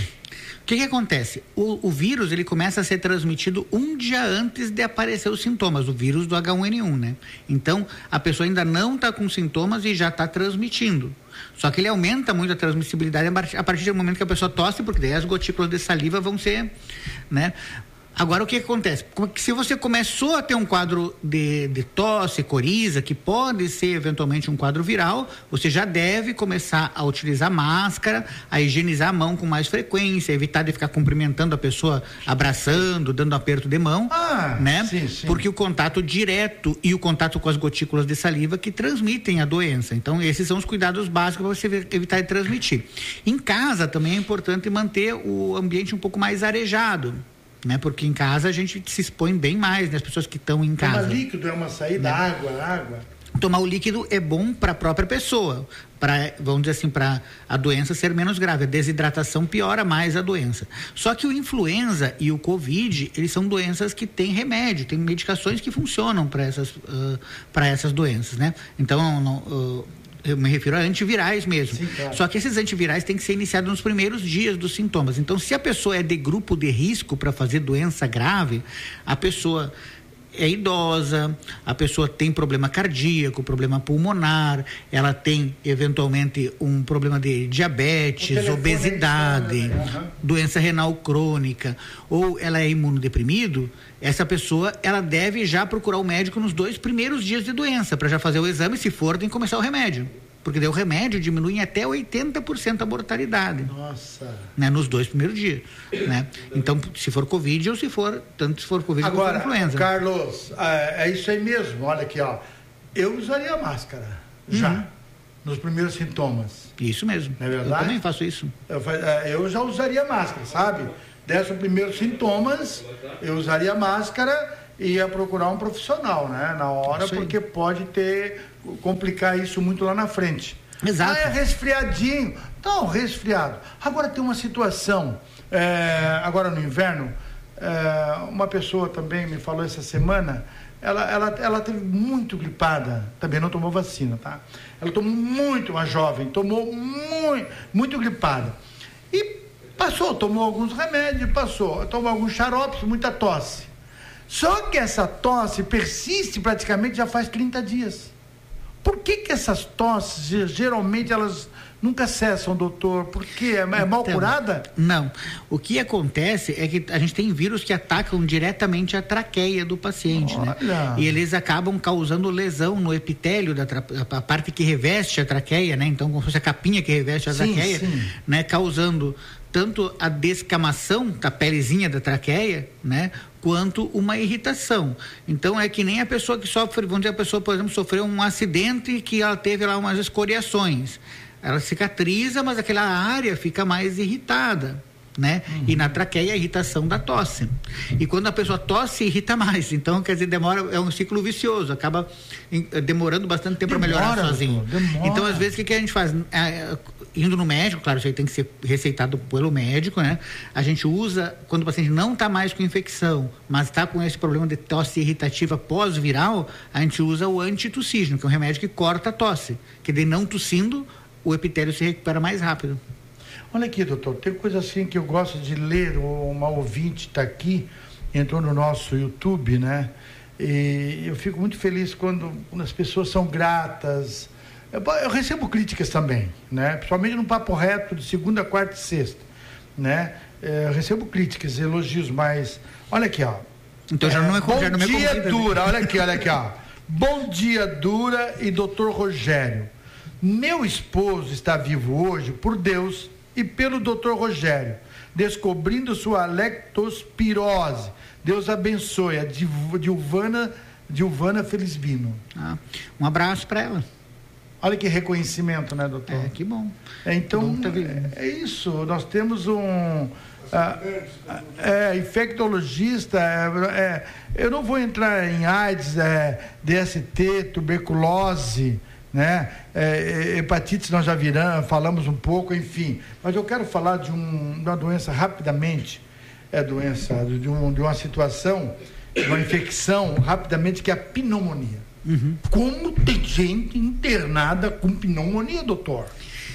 Speaker 1: o que que acontece? O, o vírus, ele começa a ser transmitido um dia antes de aparecer os sintomas, o vírus do agá um ene um, né? Então, a pessoa ainda não está com sintomas e já está transmitindo. Só que ele aumenta muito a transmissibilidade a partir do momento que a pessoa tosse, porque daí as gotículas de saliva vão ser, né? Agora, o que acontece? Se você começou a ter um quadro de, de tosse, coriza, que pode ser eventualmente um quadro viral, você já deve começar a utilizar máscara, a higienizar a mão com mais frequência, evitar de ficar cumprimentando a pessoa, abraçando, dando aperto de mão,
Speaker 2: ah,
Speaker 1: né?
Speaker 2: Sim, sim.
Speaker 1: Porque o contato direto e o contato com as gotículas de saliva que transmitem a doença. Então, esses são os cuidados básicos para você evitar de transmitir. Em casa também é importante manter o ambiente um pouco mais arejado, né? Porque em casa a gente se expõe bem mais, né? As pessoas que estão em casa.
Speaker 2: Tomar líquido é uma saída, né? água, água.
Speaker 1: Tomar o líquido é bom para a própria pessoa, para, vamos dizer assim, para a doença ser menos grave. A desidratação piora mais a doença. Só que o influenza e o Covid, eles são doenças que têm remédio, tem medicações que funcionam para essas, uh, para essas doenças, né? Então, não, uh, eu me refiro a antivirais mesmo.
Speaker 2: Sim, claro.
Speaker 1: Só que esses antivirais têm que ser iniciados nos primeiros dias dos sintomas. Então, se a pessoa é de grupo de risco para fazer doença grave, a pessoa é idosa, a pessoa tem problema cardíaco, problema pulmonar, ela tem eventualmente um problema de diabetes, obesidade, uhum. doença renal crônica, ou ela é imunodeprimido, essa pessoa ela deve já procurar o médico nos dois primeiros dias de doença, para já fazer o exame, se for, tem que começar o remédio. Porque daí o remédio diminui em até oitenta por cento a mortalidade.
Speaker 2: Nossa.
Speaker 1: Né, nos dois primeiros dias. Né? Então, se for Covid ou se for, tanto se for Covid
Speaker 2: Agora,
Speaker 1: quanto influenza.
Speaker 2: Carlos, é, é isso aí mesmo. Olha aqui, ó. Eu usaria máscara. Já.
Speaker 1: Uhum.
Speaker 2: nos primeiros sintomas.
Speaker 1: Isso mesmo.
Speaker 2: Não é verdade?
Speaker 1: Eu também faço isso.
Speaker 2: Eu, eu já usaria máscara, sabe? Desse os primeiros sintomas, eu usaria máscara e ia procurar um profissional, né? Na hora, porque pode ter, complicar isso muito lá na frente.
Speaker 1: Exato.
Speaker 2: Ah, é resfriadinho. Não, resfriado. Agora tem uma situação, é, agora no inverno, é, uma pessoa também me falou essa semana, ela, ela, ela teve muito gripada, também não tomou vacina, tá? Ela tomou muito, uma jovem, tomou muito, muito gripada. E passou, tomou alguns remédios, passou, tomou alguns xaropes, muita tosse. Só que essa tosse persiste praticamente já faz trinta dias. Por que que essas tosses, geralmente, elas nunca cessam, doutor? Por quê? É, é mal
Speaker 1: então,
Speaker 2: curada?
Speaker 1: Não. O que acontece é que a gente tem vírus que atacam diretamente a traqueia do paciente,
Speaker 2: Olha.
Speaker 1: né? E eles acabam causando lesão no epitélio, da tra... a parte que reveste a traqueia, né? Então, como se fosse a capinha que reveste a
Speaker 2: Sim,
Speaker 1: traqueia,
Speaker 2: sim.
Speaker 1: né? Causando tanto a descamação da pelezinha da traqueia, né? Quanto uma irritação. Então é que nem a pessoa que sofre, vamos dizer, a pessoa, por exemplo, sofreu um acidente que ela teve lá umas escoriações. Ela cicatriza, mas aquela área fica mais irritada, né? Uhum. E na traqueia a irritação da tosse. E quando a pessoa tosse, irrita mais. Então, quer dizer, demora, é um ciclo vicioso, acaba em, demorando bastante tempo para melhorar sozinho.
Speaker 2: Demora.
Speaker 1: Então, às vezes, o que, que a gente faz? É, indo no médico, claro, isso aí tem que ser receitado pelo médico, né? A gente usa, quando o paciente não está mais com infecção, mas está com esse problema de tosse irritativa pós-viral, a gente usa o antitussígeno, que é um remédio que corta a tosse, que de não tossindo, o epitélio se recupera mais rápido.
Speaker 2: Olha aqui, doutor, tem coisa assim que eu gosto de ler, uma ouvinte está aqui, entrou no nosso YouTube, né? E eu fico muito feliz quando, quando as pessoas são gratas. Eu, eu recebo críticas também, né? Principalmente no Papo Reto de segunda, quarta e sexta, né? É, eu recebo críticas, elogios, mas olha aqui, ó.
Speaker 1: Então já não é
Speaker 2: Bom
Speaker 1: já não é
Speaker 2: dia,
Speaker 1: comida,
Speaker 2: Dura,
Speaker 1: né?
Speaker 2: olha aqui, olha aqui, ó. Bom dia, Dura e doutor Rogério. Meu esposo está vivo hoje por Deus e pelo doutor Rogério, descobrindo sua lectospirose. Deus abençoe a Dilvana, Dilvana Felisbino.
Speaker 1: Ah, um abraço para ela.
Speaker 2: Olha que reconhecimento, né, doutor?
Speaker 1: É, que bom.
Speaker 2: É, então,
Speaker 1: tá
Speaker 2: é, é isso. Nós temos um ah, é, infectologista. É, é, eu não vou entrar em AIDS, é, D S T, tuberculose, né? É, hepatite nós já viramos, falamos um pouco, enfim. Mas eu quero falar de, um, de uma doença rapidamente, é doença, de, um, de uma situação, de uma infecção rapidamente, que é a pneumonia.
Speaker 1: Uhum.
Speaker 2: Como tem gente internada com pneumonia, doutor?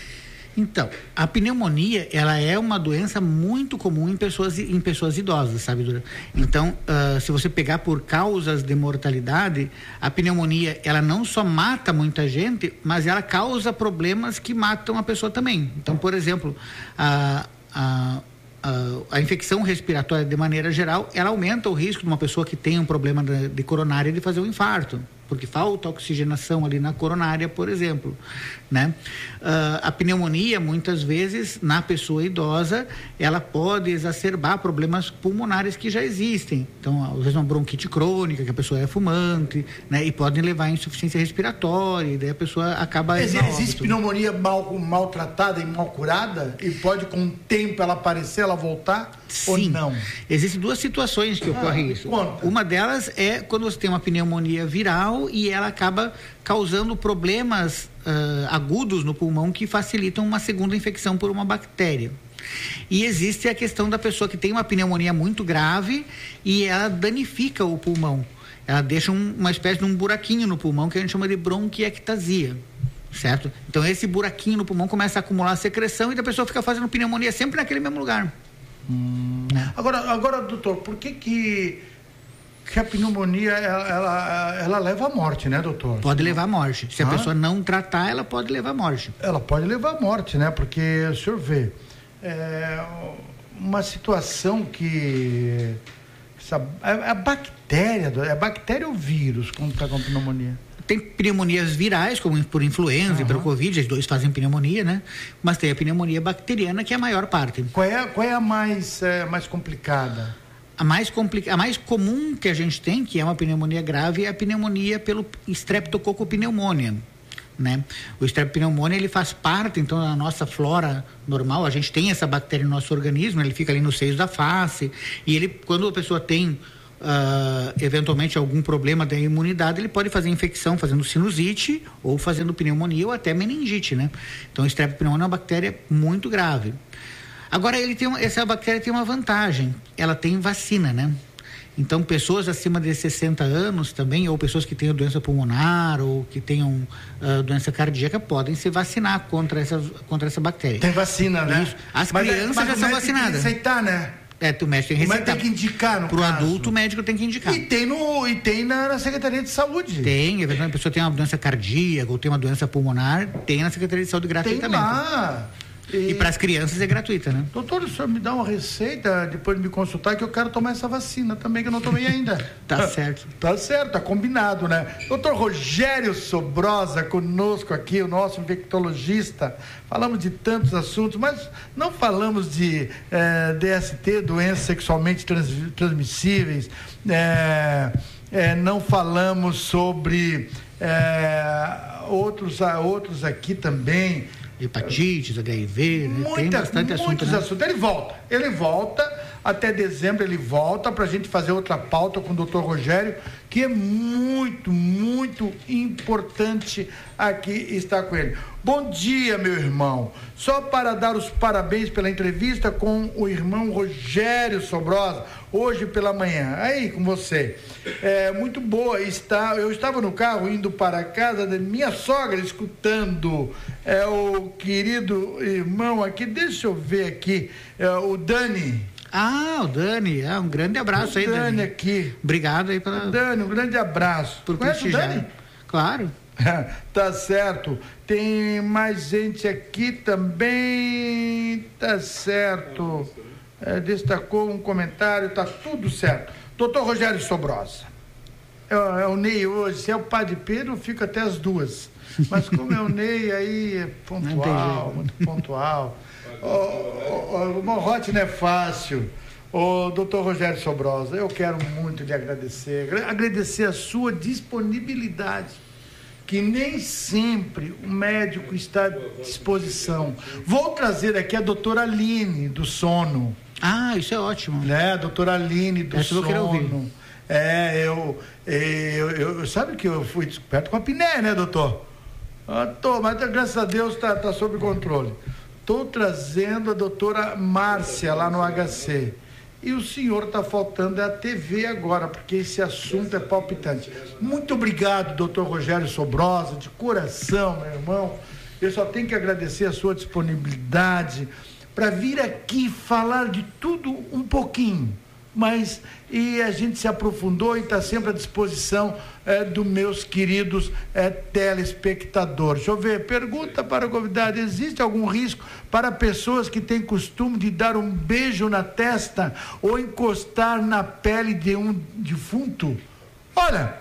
Speaker 1: Então, a pneumonia, ela é uma doença muito comum em pessoas, em pessoas idosas, sabe, Dura? Então, uh, se você pegar por causas de mortalidade, a pneumonia, ela não só mata muita gente, mas ela causa problemas que matam a pessoa também. Então, por exemplo, a, a, a, a infecção respiratória, de maneira geral, ela aumenta o risco de uma pessoa que tem um problema de, de coronária de fazer um infarto, porque falta oxigenação ali na coronária, por exemplo, né? Uh, a pneumonia, muitas vezes, na pessoa idosa, ela pode exacerbar problemas pulmonares que já existem. Então, às vezes uma bronquite crônica, que a pessoa é fumante, né? E podem levar a insuficiência respiratória, e daí a pessoa acaba...
Speaker 2: Mas existe pneumonia mal, maltratada e mal curada? E pode, com o tempo, ela aparecer, ela voltar?
Speaker 1: Sim.
Speaker 2: Ou não?
Speaker 1: Existem duas situações que ocorrem
Speaker 2: ah,
Speaker 1: isso.
Speaker 2: Conta.
Speaker 1: Uma delas é quando você tem uma pneumonia viral e ela acaba causando problemas uh, agudos no pulmão que facilitam uma segunda infecção por uma bactéria. E existe a questão da pessoa que tem uma pneumonia muito grave e ela danifica o pulmão. Ela deixa um, uma espécie de um buraquinho no pulmão que a gente chama de bronquiectasia. Certo? Então esse buraquinho no pulmão começa a acumular secreção e a pessoa fica fazendo pneumonia sempre naquele mesmo lugar.
Speaker 2: Hum. Agora, agora, doutor, por que que, que a pneumonia ela, ela, ela leva à morte, né, doutor?
Speaker 1: Pode levar à morte. Se a
Speaker 2: ah?
Speaker 1: pessoa não tratar, ela pode levar à morte.
Speaker 2: Ela pode levar à morte, né? Porque o senhor vê é, uma situação que essa, é a bactéria, é a bactéria ou vírus quando está com pneumonia?
Speaker 1: Tem pneumonias virais, como por influenza uhum. e pelo Covid, os dois fazem pneumonia, né? Mas tem a pneumonia bacteriana, que é a maior parte.
Speaker 2: Qual é, qual é a mais, é, mais complicada?
Speaker 1: A mais, complica... a mais comum que a gente tem, que é uma pneumonia grave, é a pneumonia pelo Streptococcus pneumoniae, né? O Strep pneumoniae, ele faz parte, então, da nossa flora normal. A gente tem essa bactéria no nosso organismo, ele fica ali nos seios da face, e ele, quando a pessoa tem Uh, eventualmente algum problema da imunidade, ele pode fazer infecção fazendo sinusite ou fazendo pneumonia ou até meningite, né? Então, o Strep pneumoniae é uma bactéria muito grave. Agora, ele tem uma, essa bactéria tem uma vantagem, ela tem vacina, né? Então, pessoas acima de sessenta anos também, ou pessoas que tenham doença pulmonar ou que tenham uh, doença cardíaca, podem se vacinar contra essa, contra essa bactéria.
Speaker 2: Tem vacina, né?
Speaker 1: Isso. As
Speaker 2: mas,
Speaker 1: crianças
Speaker 2: mas
Speaker 1: já são vacinadas.
Speaker 2: Tem que aceitar, né?
Speaker 1: É, o médico tem que receitar.
Speaker 2: Mas tem que indicar, no
Speaker 1: Pro
Speaker 2: caso.
Speaker 1: adulto, o médico tem que indicar.
Speaker 2: E tem, no, e tem na, na Secretaria de Saúde.
Speaker 1: Tem, eventualmente a pessoa tem uma doença cardíaca ou tem uma doença pulmonar, tem na Secretaria de Saúde gratuitamente.
Speaker 2: Tem lá.
Speaker 1: E, e para as crianças é gratuita, né?
Speaker 2: Doutor, o senhor me dá uma receita depois de me consultar, que eu quero tomar essa vacina também, que eu não tomei ainda.
Speaker 1: Tá certo.
Speaker 2: Tá certo, tá combinado, né? Doutor Rogério Sobrosa conosco aqui, o nosso infectologista. Falamos de tantos assuntos, mas não falamos de eh, D S T, doenças sexualmente trans, transmissíveis, eh, eh, não falamos sobre eh, outros, outros aqui também.
Speaker 1: Hepatites, H I V, né?
Speaker 2: Muita,
Speaker 1: Tem bastante assunto,
Speaker 2: muitos
Speaker 1: né?
Speaker 2: assuntos. Ele volta, ele volta, até dezembro ele volta para a gente fazer outra pauta com o doutor Rogério, que é muito, muito importante aqui estar com ele. Bom dia, meu irmão. Só para dar os parabéns pela entrevista com o irmão Rogério Sobrosa, hoje pela manhã. Aí, com você. É muito boa. Está, eu estava no carro indo para a casa da minha sogra, escutando é, o querido irmão aqui. Deixa eu ver aqui. É, o Dani.
Speaker 1: Ah, o Dani. Ah, um grande abraço
Speaker 2: o
Speaker 1: aí, Dani.
Speaker 2: Dani aqui.
Speaker 1: Obrigado aí pela...
Speaker 2: Dani, um grande abraço.
Speaker 1: Por
Speaker 2: Conhece o Dani?
Speaker 1: Claro.
Speaker 2: Tá certo. Tem mais gente aqui também. Tá certo. É, destacou um comentário, tá tudo certo. Doutor Rogério Sobrosa. É, é o Ney hoje. Se é o Padre Pedro, fica até as duas. Mas como é o Ney, aí é pontual, muito pontual. O Morrote não é fácil. Ô, doutor Rogério Sobrosa, eu quero muito lhe agradecer. Agradecer a sua disponibilidade, que nem sempre o médico está à disposição. Vou trazer aqui a doutora Aline, do sono.
Speaker 1: Ah, isso é ótimo.
Speaker 2: Né, a doutora Aline, do
Speaker 1: Essa
Speaker 2: sono.
Speaker 1: eu quero ouvir.
Speaker 2: É, eu, eu, eu, eu... Sabe que eu fui descoberto com a apneia, né, doutor? Ah, tô, mas graças a Deus está tá sob controle. Estou trazendo a doutora Márcia lá no H C. E o senhor está faltando é a T V agora, porque esse assunto é palpitante. Muito obrigado, doutor Rogério Sobrosa, de coração, meu irmão. Eu só tenho que agradecer a sua disponibilidade para vir aqui falar de tudo um pouquinho. Mas e a gente se aprofundou e está sempre à disposição é, dos meus queridos é, telespectadores. Deixa eu ver, pergunta para o convidado: existe algum risco para pessoas que têm costume de dar um beijo na testa ou encostar na pele de um defunto? Olha,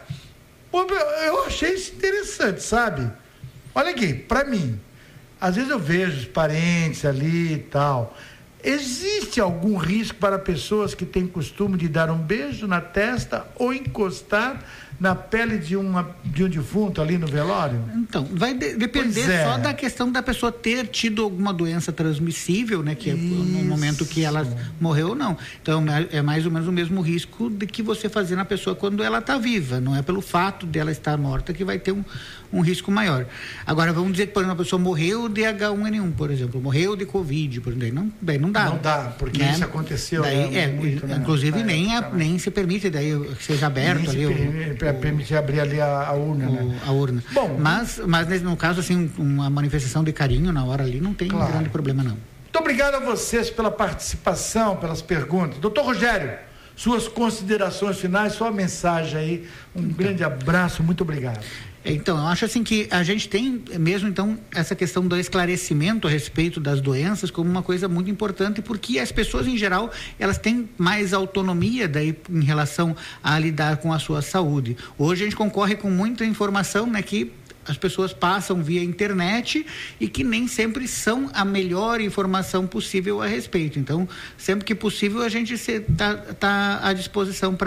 Speaker 2: eu achei isso interessante, sabe? Olha aqui, para mim, às vezes eu vejo os parentes ali e tal. Existe algum risco para pessoas que têm costume de dar um beijo na testa ou encostar na pele de, uma, de um defunto ali no velório?
Speaker 1: Então, vai de, depender
Speaker 2: é.
Speaker 1: só da questão da pessoa ter tido alguma doença transmissível, né? Que é no momento que ela morreu ou não. Então, é mais ou menos o mesmo risco de que você fazer na pessoa quando ela está viva. Não é pelo fato dela estar morta que vai ter um, um risco maior. Agora, vamos dizer que, por exemplo, a pessoa morreu de H um N um, por exemplo, morreu de Covid, por exemplo, não, daí não dá.
Speaker 2: Não dá, porque né? Isso aconteceu.
Speaker 1: Daí,
Speaker 2: né?
Speaker 1: é,
Speaker 2: muito, né?
Speaker 1: Inclusive,
Speaker 2: é,
Speaker 1: nem, a, nem se permite, daí que seja aberto
Speaker 2: nem
Speaker 1: ali.
Speaker 2: Se
Speaker 1: o,
Speaker 2: per, o, permitir abrir ali a, a urna,
Speaker 1: o,
Speaker 2: né?
Speaker 1: A urna.
Speaker 2: Bom,
Speaker 1: mas, mas no caso, assim, uma manifestação de carinho na hora ali não tem claro. grande problema, não.
Speaker 2: Muito obrigado a vocês pela participação, pelas perguntas. Doutor Rogério, suas considerações finais, sua mensagem aí. Um então, grande abraço, muito obrigado.
Speaker 1: Então, eu acho assim que a gente tem mesmo, então, essa questão do esclarecimento a respeito das doenças como uma coisa muito importante, porque as pessoas, em geral, elas têm mais autonomia daí em relação a lidar com a sua saúde. Hoje a gente concorre com muita informação, né, que as pessoas passam via internet e que nem sempre são a melhor informação possível a respeito. Então, sempre que possível, a gente está tá à disposição para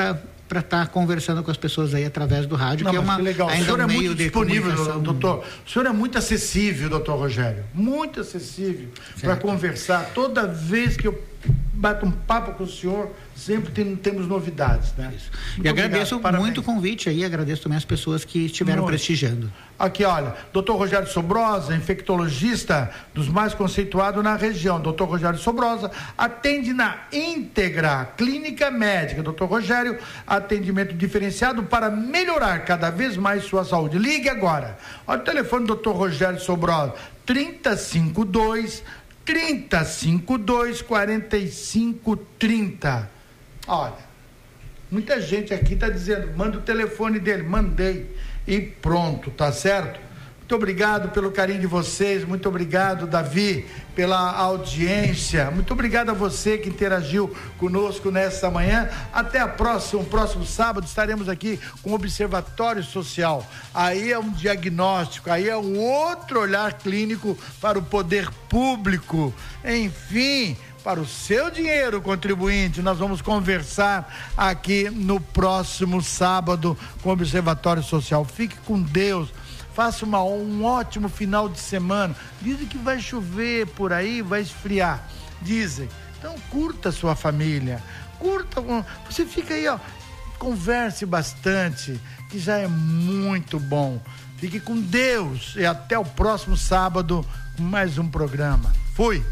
Speaker 1: para estar tá conversando com as pessoas aí através do rádio,
Speaker 2: Não,
Speaker 1: que é uma
Speaker 2: que legal.
Speaker 1: ainda
Speaker 2: o senhor
Speaker 1: um
Speaker 2: é
Speaker 1: meio
Speaker 2: muito
Speaker 1: de
Speaker 2: disponível,
Speaker 1: comunicação.
Speaker 2: doutor. O senhor é muito acessível, doutor Rogério. Muito acessível para conversar. Toda vez que eu bato um papo com o senhor, sempre tem, temos novidades, né?
Speaker 1: Isso. E agradeço obrigado, muito o convite aí, agradeço também as pessoas que estiveram muito prestigiando.
Speaker 2: Aqui, olha, doutor Rogério Sobrosa, infectologista dos mais conceituados na região. doutor Rogério Sobrosa atende na íntegra, clínica médica. doutor Rogério, atendimento diferenciado para melhorar cada vez mais sua saúde. Ligue agora. Olha o telefone do doutor Rogério Sobrosa, trinta e cinco dois, trinta e cinco dois, quarenta e cinco trinta. Olha, muita gente aqui está dizendo, manda o telefone dele, mandei e pronto, tá certo? Muito obrigado pelo carinho de vocês, muito obrigado, Davi, pela audiência, muito obrigado a você que interagiu conosco nesta manhã. Até a próxima, próximo sábado estaremos aqui com o Observatório Social. Aí é um diagnóstico, aí é um outro olhar clínico para o poder público, enfim, para o seu dinheiro, contribuinte. Nós vamos conversar aqui no próximo sábado com o Observatório Social. Fique com Deus, faça uma, um ótimo final de semana. Dizem que vai chover por aí, vai esfriar, dizem. Então curta a sua família, curta, você fica aí, ó, converse bastante, que já é muito bom. Fique com Deus e até o próximo sábado com mais um programa. Fui!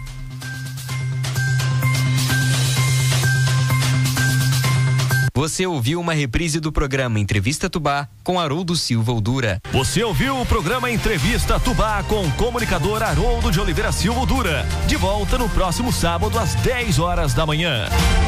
Speaker 12: Você ouviu uma reprise do programa Entrevista Tubá com Haroldo Silva Oldura.
Speaker 5: Você ouviu o programa Entrevista Tubá com o comunicador Haroldo de Oliveira Silva Oldura. De volta no próximo sábado às dez horas da manhã.